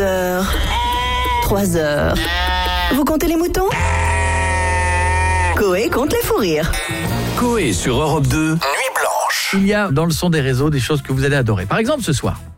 heures, 3 heures. Vous comptez les moutons ? Coé compte les fous rires. Coé sur Europe 2, Nuit Blanche. Il y a dans le son des réseaux des choses que vous allez adorer. Par exemple, ce soir,